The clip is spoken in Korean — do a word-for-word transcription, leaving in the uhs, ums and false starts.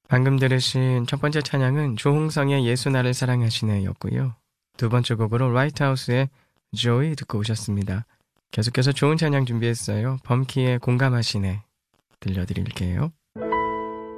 방금 들으신 첫 번째 찬양은 조홍성의 예수 나를 사랑하시네 였고요. 두 번째 곡으로 라이트하우스의 조이 듣고 오셨습니다. 계속해서 좋은 찬양 준비했어요. 범키의 공감하시네 들려드릴게요.